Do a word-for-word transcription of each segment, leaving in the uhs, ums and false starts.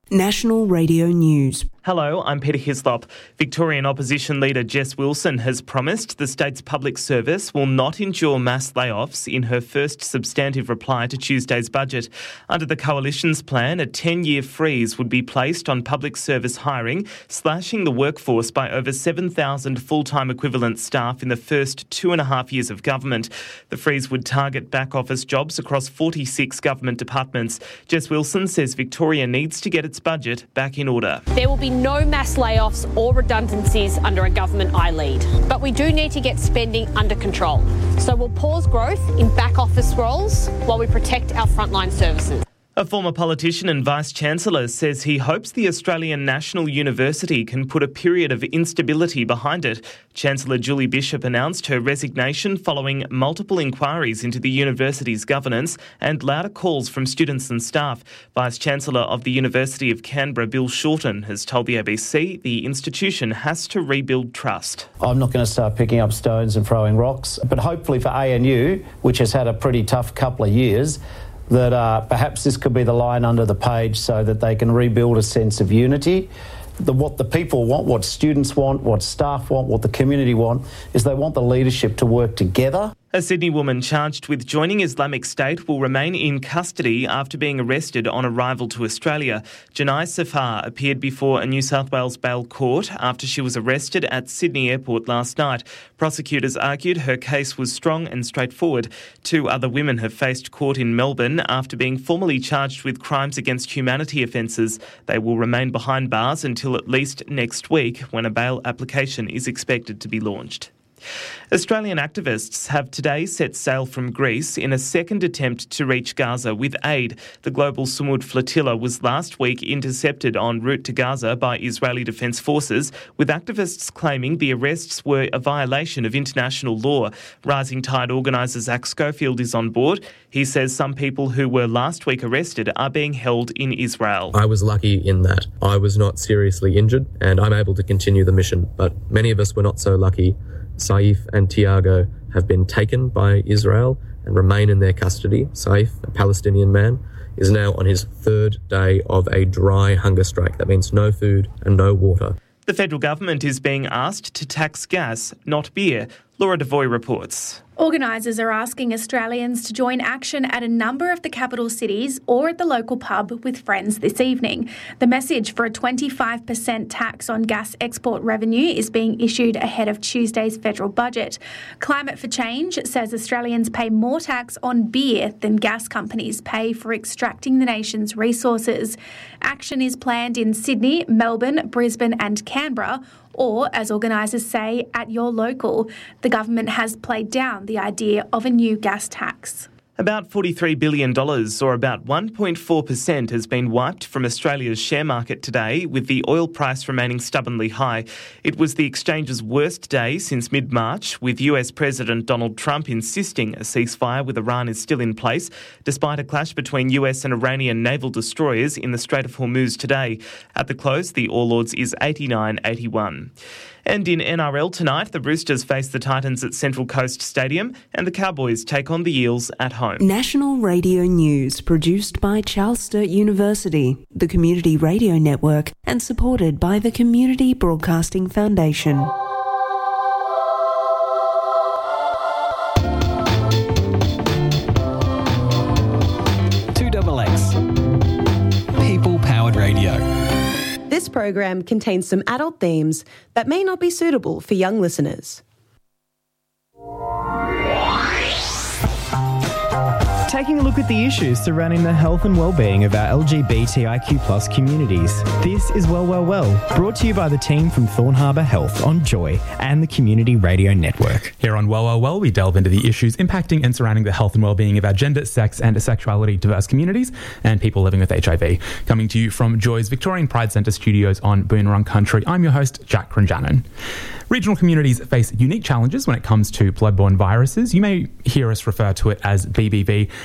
National Radio News. Hello, I'm Peter Hislop. Victorian opposition leader Jess Wilson has promised the state's public service will not endure mass layoffs in her first substantive reply to Tuesday's budget. Under the Coalition's plan, a ten-year freeze would be placed on public service hiring, slashing the workforce by over seven thousand full-time equivalent staff in the first two and a half years of government. The freeze would target back-office jobs across forty-six government departments. Jess Wilson says Victoria needs to get its budget back in order. There will be no mass layoffs or redundancies under a government I lead. But we do need to get spending under control. So we'll pause growth in back office roles while we protect our frontline services. A former politician and Vice-Chancellor says he hopes the Australian National University can put a period of instability behind it. Chancellor Julie Bishop announced her resignation following multiple inquiries into the university's governance and louder calls from students and staff. Vice-Chancellor of the University of Canberra, Bill Shorten, has told the A B C the institution has to rebuild trust. I'm not going to start picking up stones and throwing rocks, but hopefully for A N U, which has had a pretty tough couple of years, that uh, perhaps this could be the line under the page so that they can rebuild a sense of unity. The, what the people want, what students want, what staff want, what the community want, is they want the leadership to work together. A Sydney woman charged with joining Islamic State will remain in custody after being arrested on arrival to Australia. Janai Safar appeared before a New South Wales bail court after she was arrested at Sydney Airport last night. Prosecutors argued her case was strong and straightforward. Two other women have faced court in Melbourne after being formally charged with crimes against humanity offences. They will remain behind bars until at least next week, when a bail application is expected to be launched. Australian activists have today set sail from Greece in a second attempt to reach Gaza with aid. The Global Sumud flotilla was last week intercepted en route to Gaza by Israeli Defence Forces, with activists claiming the arrests were a violation of international law. Rising Tide organiser Zach Schofield is on board. He says some people who were last week arrested are being held in Israel. I was lucky in that I was not seriously injured and I'm able to continue the mission, but many of us were not so lucky. Saif and Tiago have been taken by Israel and remain in their custody. Saif, a Palestinian man, is now on his third day of a dry hunger strike. That means no food and no water. The federal government is being asked to tax gas, not beer. Laura Devoy reports. Organisers are asking Australians to join action at a number of the capital cities or at the local pub with friends this evening. The message for a twenty-five percent tax on gas export revenue is being issued ahead of Tuesday's federal budget. Climate for Change says Australians pay more tax on beer than gas companies pay for extracting the nation's resources. Action is planned in Sydney, Melbourne, Brisbane and Canberra, or, as organisers say, at your local. The government has played down the idea of a new gas tax. About forty-three billion dollars, or about one point four percent, has been wiped from Australia's share market today, with the oil price remaining stubbornly high. It was the exchange's worst day since mid-March, with U S President Donald Trump insisting a ceasefire with Iran is still in place, despite a clash between U S and Iranian naval destroyers in the Strait of Hormuz today. At the close, the All Ords is eighty-nine eighty-one. And in N R L tonight, the Roosters face the Titans at Central Coast Stadium and the Cowboys take on the Eels at home. National Radio News, produced by Charles Sturt University, the Community Radio Network, and supported by the Community Broadcasting Foundation. two X X. People-powered radio. This program contains some adult themes that may not be suitable for young listeners. Taking a look at the issues surrounding the health and well-being of our L G B T I Q plus communities. This is Well Well Well, brought to you by the team from Thorn Harbour Health on Joy and the Community Radio Network. Here on Well Well Well, we delve into the issues impacting and surrounding the health and well-being of our gender, sex and sexuality diverse communities and people living with H I V. Coming to you from Joy's Victorian Pride Centre studios on Boonwurrung Country, I'm your host, Jack Cronjanon. Regional communities face unique challenges when it comes to bloodborne viruses. You may hear us refer to it as B B V,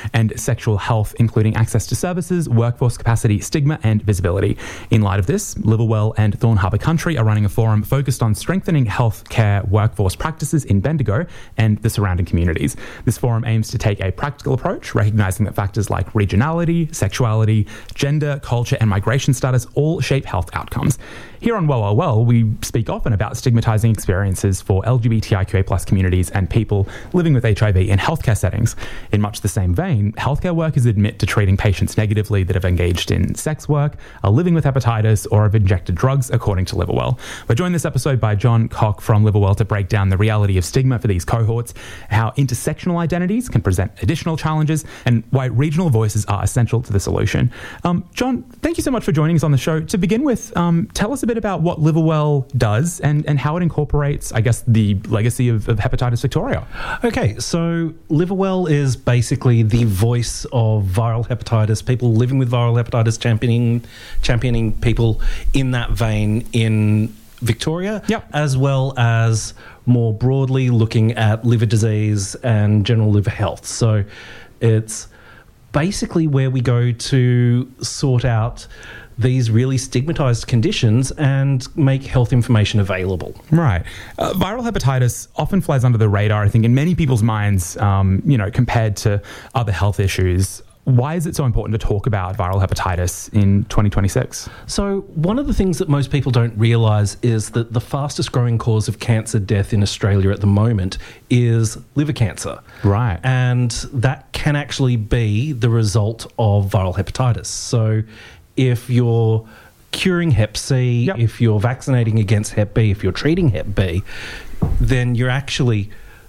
and sexual health, including access to services, workforce capacity, stigma and visibility. In light of this, Liverwell and Thorn Harbour Country are running a forum focused on strengthening healthcare workforce practices in Bendigo and the surrounding communities. This forum aims to take a practical approach, recognising that factors like regionality, sexuality, gender, culture and migration status all shape health outcomes. Here on Well, Well, Well, we speak often about stigmatising experiences for L G B T I Q A plus communities and people living with H I V in healthcare settings. In much the same vein, healthcare workers admit to treating patients negatively that have engaged in sex work, are living with hepatitis, or have injected drugs, according to Liverwell. We're joined this episode by John Cock from Liverwell to break down the reality of stigma for these cohorts, how intersectional identities can present additional challenges, and why regional voices are essential to the solution. Um, John, thank you so much for joining us on the show. To begin with, um, tell us a bit about what Liverwell does and, and how it incorporates, I guess, the legacy of, of Hepatitis Victoria. Okay, so Liverwell is basically the voice of viral hepatitis, people living with viral hepatitis, championing championing people in that vein in Victoria, yep. as well as more broadly looking at liver disease and general liver health. So it's basically where we go to sort out these really stigmatised conditions and make health information available. Right. Uh, viral hepatitis often flies under the radar, I think, in many people's minds, um, you know, compared to other health issues. Why is it so important to talk about viral hepatitis in twenty twenty-six? So one of the things that most people don't realise is that the fastest growing cause of cancer death in Australia at the moment is liver cancer. Right. And that can actually be the result of viral hepatitis. So if you're curing Hep C, yep. if you're vaccinating against Hep B, if you're treating Hep B, then you're actually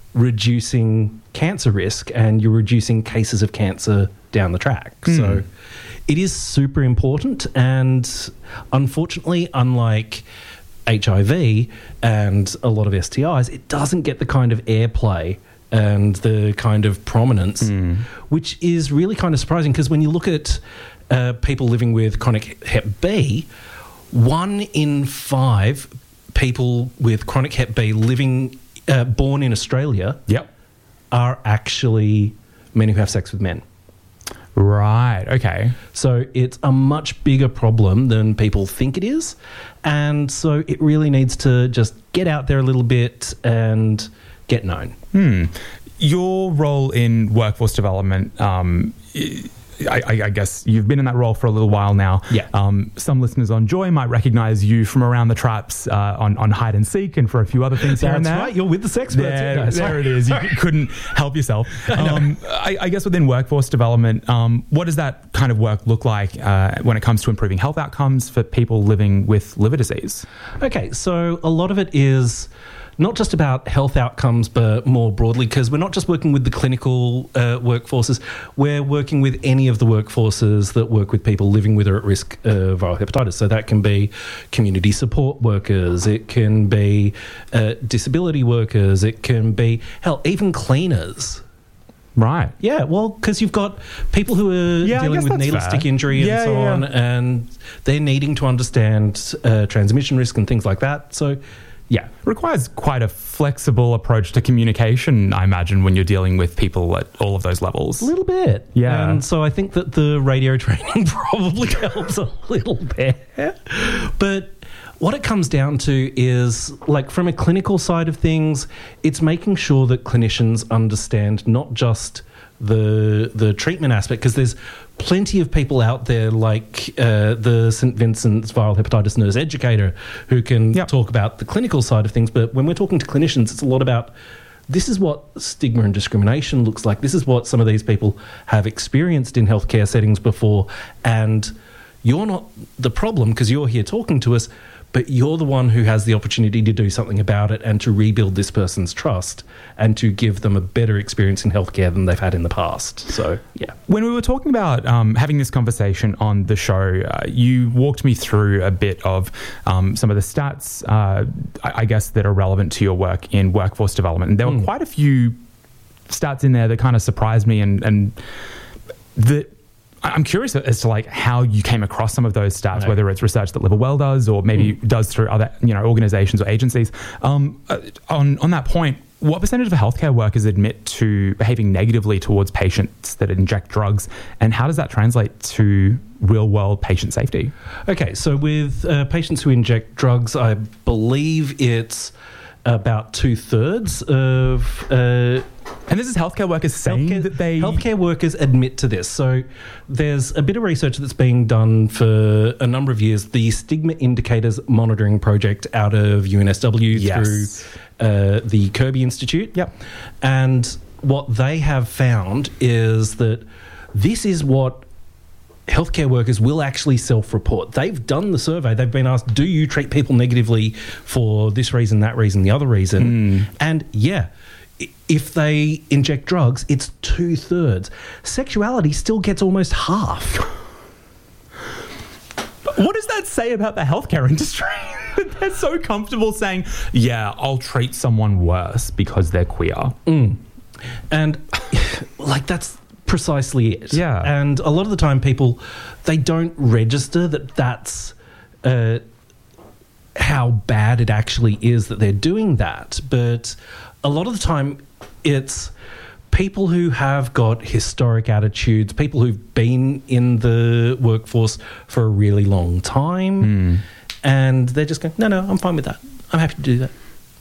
reducing cancer risk and you're reducing cases of cancer down the track. Mm. So it is super important, and unfortunately, unlike H I V and a lot of S T Is, it doesn't get the kind of airplay and the kind of prominence, mm. which is really kind of surprising, because when you look at uh, people living with chronic Hep B, one in five people with chronic Hep B living uh, born in Australia yep. are actually men who have sex with men. Right, okay. So it's a much bigger problem than people think it is, and so it really needs to just get out there a little bit and get known. Hmm. Your role in workforce development, um, I, I guess you've been in that role for a little while now. Yeah. Um, some listeners on Joy might recognise you from around the traps uh, on, on Hide and Seek and for a few other things here and there. That's right, you're with the Sexperts. There, yeah, there it is. You couldn't help yourself. Um, I, I guess within workforce development, um, what does that kind of work look like uh, when it comes to improving health outcomes for people living with liver disease? Okay, so a lot of it is not just about health outcomes, but more broadly, because we're not just working with the clinical uh, workforces, we're working with any of the workforces that work with people living with or at risk of viral hepatitis. So that can be community support workers, it can be uh, disability workers, it can be, hell, even cleaners. Right. Yeah, well, because you've got people who are yeah, dealing with needle fair. stick injury and yeah, so yeah. on, and they're needing to understand uh, transmission risk and things like that. So, yeah. Requires quite a flexible approach to communication, I imagine, when you're dealing with people at all of those levels. A little bit. Yeah. And so I think that the radio training probably helps a little bit. But what it comes down to is, like, from a clinical side of things, it's making sure that clinicians understand not just the the treatment aspect, because there's plenty of people out there like uh, the Saint Vincent's viral hepatitis nurse educator who can yep. talk about the clinical side of things. But when we're talking to clinicians, it's a lot about this is what stigma and discrimination looks like. This is what some of these people have experienced in healthcare settings before. And you're not the problem because you're here talking to us, but you're the one who has the opportunity to do something about it and to rebuild this person's trust and to give them a better experience in healthcare than they've had in the past. So, yeah. When we were talking about um, having this conversation on the show, uh, you walked me through a bit of um, some of the stats, uh, I, I guess, that are relevant to your work in workforce development. And there mm. were quite a few stats in there that kind of surprised me, and, and that I'm curious as to like how you came across some of those stats, right. whether it's research that Liverwell does or maybe mm. does through other, you know, organisations or agencies. Um, on on that point, what percentage of healthcare workers admit to behaving negatively towards patients that inject drugs, and how does that translate to real-world patient safety? Okay, so with uh, patients who inject drugs, I believe it's about two-thirds of... Uh, and this is healthcare workers saying healthcare, that they... Healthcare workers admit to this. So there's a bit of research that's being done for a number of years, the Stigma Indicators Monitoring Project out of U N S W yes. through uh, the Kirby Institute. Yep. And what they have found is that this is what healthcare workers will actually self-report. They've done the survey. They've been asked, do you treat people negatively for this reason, that reason, the other reason? Mm. And yeah, if they inject drugs, it's two-thirds. Sexuality still gets almost half. What does that say about the healthcare industry? They're so comfortable saying, yeah, I'll treat someone worse because they're queer. Mm. And like that's... precisely it. Yeah. And a lot of the time people, they don't register that that's uh, how bad it actually is that they're doing that. But a lot of the time it's people who have got historic attitudes, people who've been in the workforce for a really long time, mm. and they're just going, no, no, I'm fine with that. I'm happy to do that.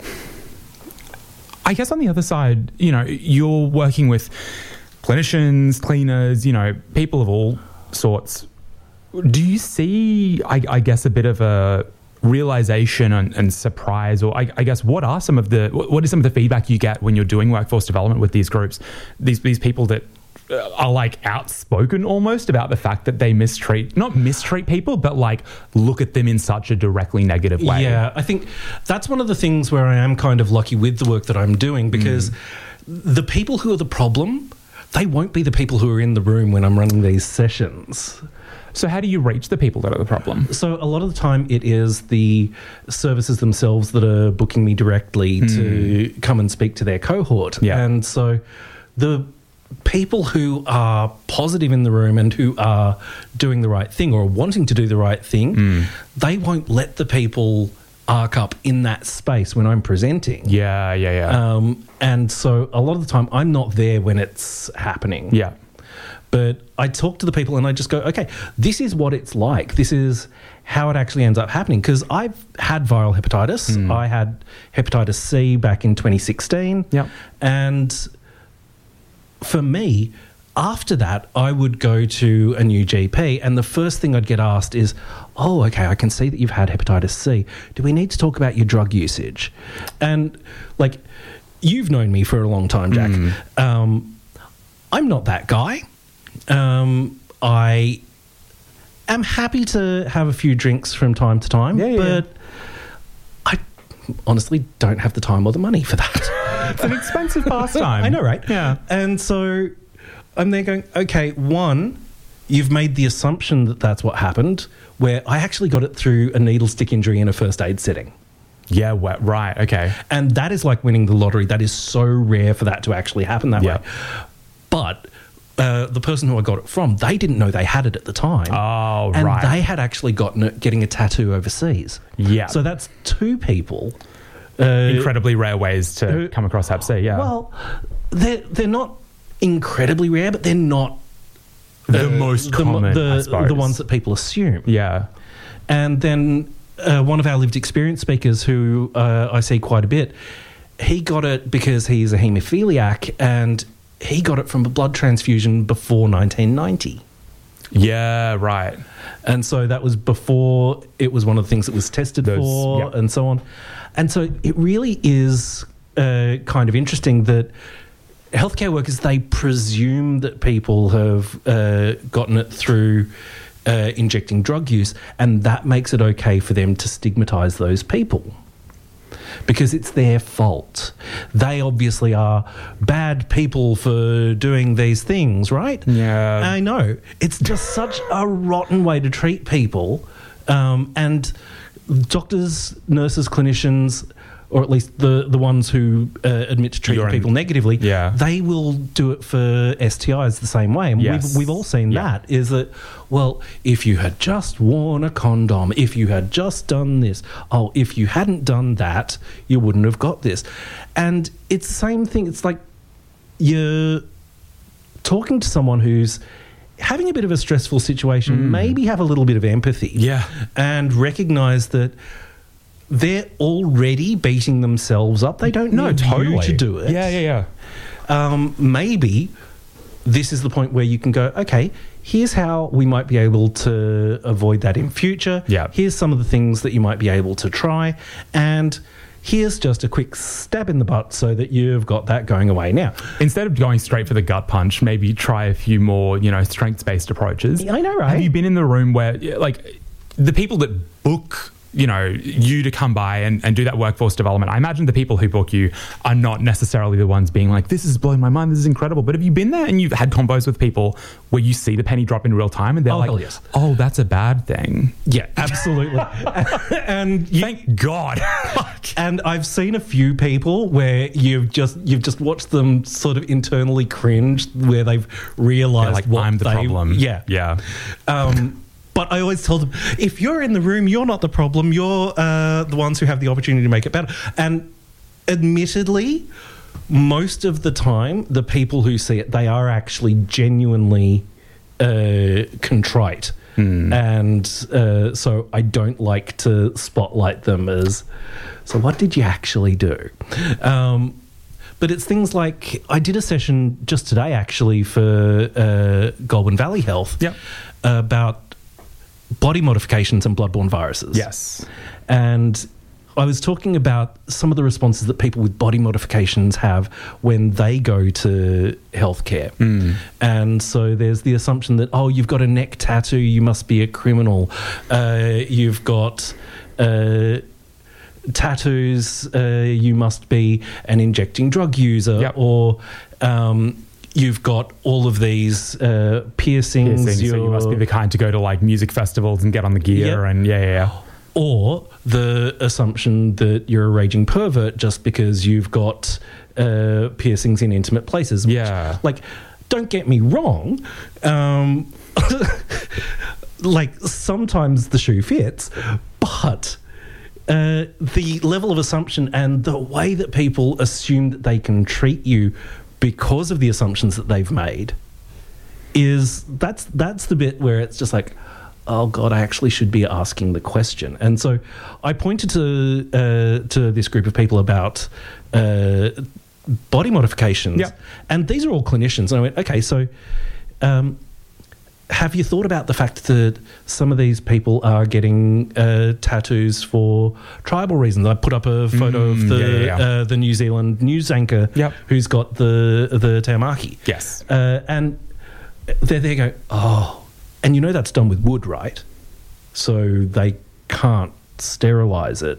I guess on the other side, you know, you're working with clinicians, cleaners, you know, people of all sorts. Do you see, I, I guess, a bit of a realization and, and surprise, or I, I guess, what are some of the what is some of the feedback you get when you're doing workforce development with these groups? These these people that are like outspoken almost about the fact that they mistreat, not mistreat people, but like look at them in such a directly negative way. Yeah, I think that's one of the things where I am kind of lucky with the work that I'm doing, because mm. the people who are the problem, they won't be the people who are in the room when I'm running these sessions. So how do you reach the people that are the problem? So a lot of the time it is the services themselves that are booking me directly mm. to come and speak to their cohort. Yeah. And so the people who are positive in the room and who are doing the right thing or wanting to do the right thing, mm. they won't let the people arc up in that space when I'm presenting. Yeah, yeah, yeah. Um, and so a lot of the time I'm not there when it's happening. Yeah. But I talk to the people and I just go, okay, this is what it's like. This is how it actually ends up happening. Because I've had viral hepatitis. Mm. I had hepatitis C back in twenty sixteen. Yep. And for me, after that, I would go to a new G P and the first thing I'd get asked is, oh, okay, I can see that you've had hepatitis C. Do we need to talk about your drug usage? And, like, you've known me for a long time, Jack. Mm. Um, I'm not that guy. Um, I am happy to have a few drinks from time to time, yeah, yeah. but I honestly don't have the time or the money for that. It's an expensive pastime. I know, right? Yeah. And so I'm there going, okay, one, you've made the assumption that that's what happened, where I actually got it through a needle stick injury in a first aid setting. Yeah, well, right, okay. And that is like winning the lottery. That is so rare for that to actually happen that yeah. way. But uh, the person who I got it from, they didn't know they had it at the time. Oh, and right. And they had actually gotten it getting a tattoo overseas. Yeah. So that's two people. Uh, Incredibly rare ways to uh, come across hep C, yeah. Well, they're, they're not incredibly rare, but they're not the uh, most the, common, the, I suppose. The ones that people assume. Yeah. And then uh, one of our lived experience speakers who uh, I see quite a bit, he got it because he's a haemophiliac and he got it from a blood transfusion before nineteen ninety. Yeah, right. And so that was before it was one of the things that was tested Those, for yeah. and so on. And so it really is uh, kind of interesting that healthcare workers, they presume that people have uh, gotten it through uh, injecting drug use, and that makes it okay for them to stigmatise those people because it's their fault. They obviously are bad people for doing these things, right? Yeah. I know. It's just such a rotten way to treat people. Um, and doctors, nurses, clinicians, or at least the, the ones who uh, admit to treating You're people in, negatively, yeah. they will do it for S T Is the same way. And Yes. we've, we've all seen Yeah. that, is that, well, if you had just worn a condom, if you had just done this, oh, if you hadn't done that, you wouldn't have got this. And it's the same thing. It's like you're talking to someone who's having a bit of a stressful situation, Mm. maybe have a little bit of empathy. Yeah. And recognise that they're already beating themselves up. They don't No, need totally. you to do it. Yeah, yeah, yeah. Um, maybe this is the point where you can go, okay, here's how we might be able to avoid that in future. Yeah. Here's some of the things that you might be able to try. And here's just a quick stab in the butt so that you've got that going away now. Instead of going straight for the gut punch, maybe try a few more, you know, strengths-based approaches. I know, right? Have you been in the room where, like, the people that book, you know, you to come by and, and do that workforce development, I imagine the people who book you are not necessarily the ones being like, this has blown my mind, this is incredible. But have you been there and you've had combos with people where you see the penny drop in real time and they're Oh, like, hell yes. oh, that's a bad thing? Yeah, absolutely. and you, Thank God. and I've seen a few people where you've just you've just watched them sort of internally cringe, where they've realised Yeah, like, what I'm the they, problem. Yeah, Yeah. Um, but I always tell them, if you're in the room, you're not the problem. You're uh, the ones who have the opportunity to make it better. And admittedly, most of the time, the people who see it, they are actually genuinely uh, contrite. Mm. And uh, so I don't like to spotlight them as, so what did you actually do? Um, but it's things like, I did a session just today actually for uh, Goulburn Valley Health Yep. about body modifications and bloodborne viruses. Yes. And I was talking about some of the responses that people with body modifications have when they go to healthcare. Mm. And so there's the assumption that, oh, you've got a neck tattoo, you must be a criminal. Uh, you've got uh, tattoos, uh, you must be an injecting drug user. Yep. Or um, you've got all of these uh, piercings. Piercing, so you must be the kind to go to like music festivals and get on the gear. Yep. And yeah, yeah, yeah. Or the assumption that you're a raging pervert just because you've got uh, piercings in intimate places. Which, Yeah. like, don't get me wrong. Um, like, sometimes the shoe fits, but uh, the level of assumption and the way that people assume that they can treat you because of the assumptions that they've made is that's that's the bit where it's just like, oh God, I actually should be asking the question. And so I pointed to uh, to this group of people about uh, body modifications. Yep. And these are all clinicians. And I went, okay, so um, have you thought about the fact that some of these people are getting uh, tattoos for tribal reasons? I put up a photo Mm, of the yeah, yeah, yeah. Uh, the New Zealand news anchor Yep. who's got the, the Te Maki. Yes. Uh, and they're there going, oh, and you know that's done with wood, right? So they can't sterilise it.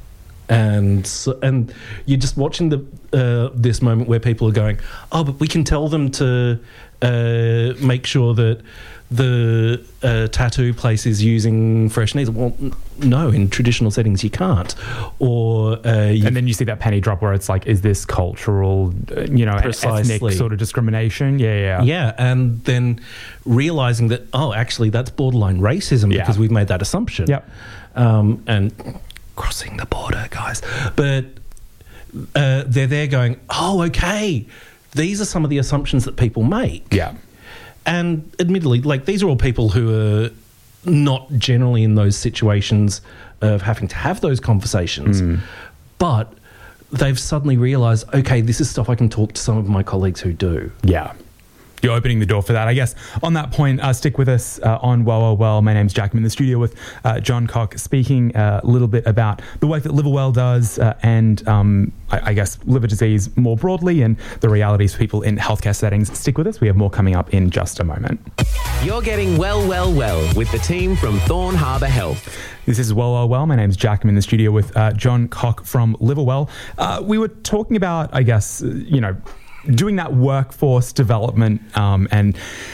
And so, and you're just watching the uh, this moment where people are going, oh, but we can tell them to uh, make sure that the uh, tattoo place is using fresh needles. Well, n- no, in traditional settings you can't. Or uh, you And then you see that penny drop where it's like, is this cultural, uh, you know, Precisely. ethnic sort of discrimination? Yeah, yeah. Yeah, and then realising that, oh, actually, that's borderline racism Yeah. because we've made that assumption. Yep. Um, and crossing the border, guys. But uh, they're there going, oh, okay, these are some of the assumptions that people make. Yeah. And admittedly, like, these are all people who are not generally in those situations of having to have those conversations. Mm. But they've suddenly realised, okay, this is stuff I can talk to some of my colleagues who do. Yeah. You're opening the door for that. I guess on that point, uh, stick with us uh, on Well, Well, Well. My name's Jack. I'm in the studio with uh, John Cock, speaking uh, a little bit about the work that Liverwell does uh, and um, I, I guess liver disease more broadly and the realities for people in healthcare settings. Stick with us. We have more coming up in just a moment. You're getting well, well, well with the team from Thorn Harbour Health. This is Well, Well, Well. My name's Jack. I'm in the studio with uh, John Cock from Liverwell. Uh, we were talking about, I guess, uh, you know, doing that workforce development um, and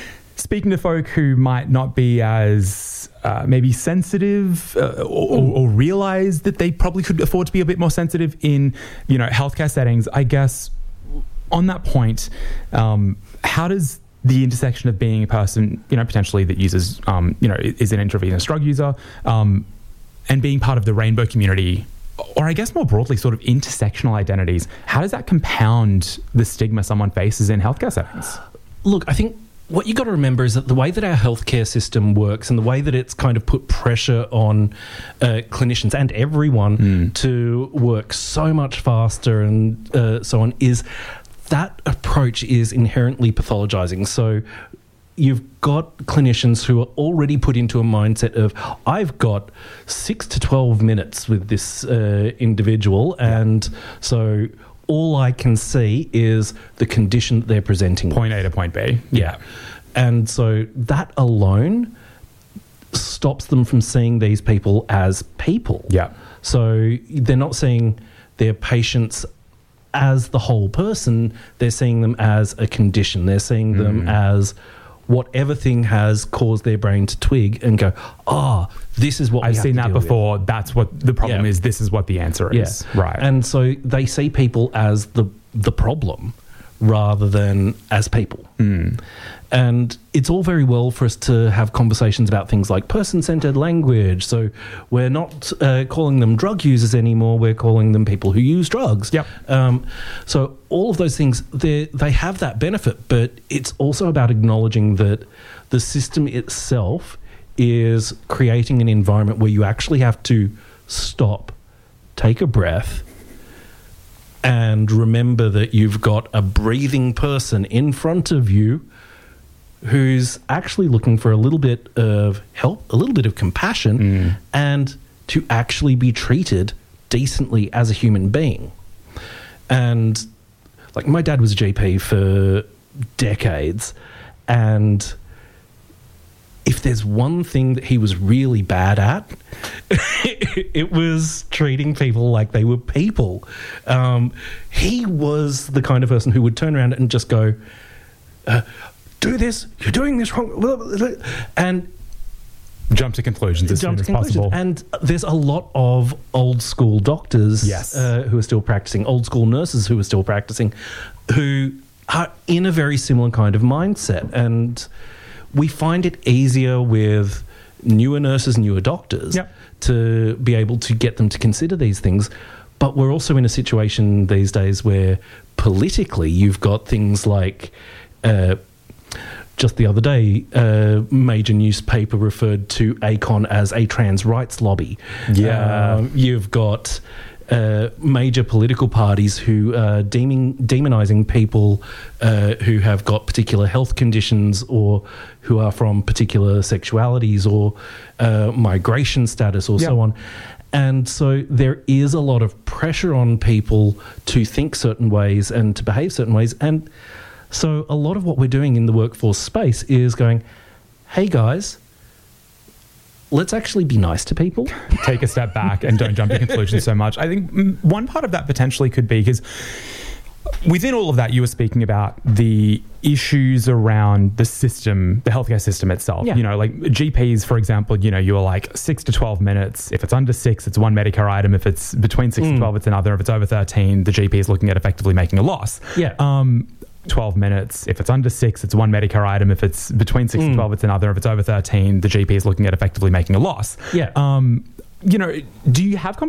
speaking to folk who might not be as uh, maybe sensitive uh, or, or realize that they probably could afford to be a bit more sensitive in, you know, healthcare settings, I guess on that point, um, how does the intersection of being a person, you know, potentially that uses, um, you know, is an intravenous drug user, um, and being part of the rainbow community, or I guess more broadly sort of intersectional identities, how does that compound the stigma someone faces in healthcare settings? Look, I think what you got to remember is that the way that our healthcare system works and the way that it's kind of put pressure on uh, clinicians and everyone mm. to work so much faster and uh, so on is that approach is inherently pathologizing. So you've got clinicians who are already put into a mindset of, I've got six to twelve minutes with this uh, individual, and so all I can see is the condition that they're presenting. Point A to point B. Yeah. And so that alone stops them from seeing these people as people. Yeah. So they're not seeing their patients as the whole person, they're seeing them as a condition. They're seeing mm. them as whatever thing has caused their brain to twig and go, oh, this is what we I've have seen to that deal before. with. That's what the problem Yeah. is. This is what the answer is. Yeah. Right. And so they see people as the the problem rather than as people. Mm. And it's all very well for us to have conversations about things like person-centered language. So we're not uh, calling them drug users anymore. We're calling them people who use drugs. Yep. Um, so all of those things, they they have that benefit, but it's also about acknowledging that the system itself is creating an environment where you actually have to stop, take a breath, and remember that you've got a breathing person in front of you who's actually looking for a little bit of help, a little bit of compassion, mm. and to actually be treated decently as a human being. And like my dad was a G P for decades, and if there's one thing that he was really bad at, it was treating people like they were people. Um, he was the kind of person who would turn around and just go, uh, do this, you're doing this wrong, and jump to conclusions as soon as possible. And there's a lot of old school doctors yes. uh, who are still practicing, old school nurses who are still practicing, who are in a very similar kind of mindset. And we find it easier with newer nurses, newer doctors yep. to be able to get them to consider these things. But we're also in a situation these days where politically you've got things like... Uh, Just the other day, a major newspaper referred to A C O N as a trans rights lobby. Yeah. Um, you've got uh, major political parties who are deeming, demonising people uh, who have got particular health conditions or who are from particular sexualities or uh, migration status or yeah. so on. And so there is a lot of pressure on people to think certain ways and to behave certain ways. And so a lot of what we're doing in the workforce space is going, hey guys, let's actually be nice to people. Take a step back and don't jump to conclusions so much. I think one part of that potentially could be because within all of that, you were speaking about the issues around the system, the healthcare system itself. Yeah. You know, like G Ps, for example, you know, you are like six to twelve minutes. If it's under six, it's one Medicare item. If it's between six mm. and twelve, it's another. If it's over thirteen, the G P is looking at effectively making a loss. Yeah. Um, twelve minutes. If it's under six, it's one Medicare item. If it's between six mm. and twelve, it's another. If it's over thirteen, the G P is looking at effectively making a loss. Yeah. Um, you know, do you have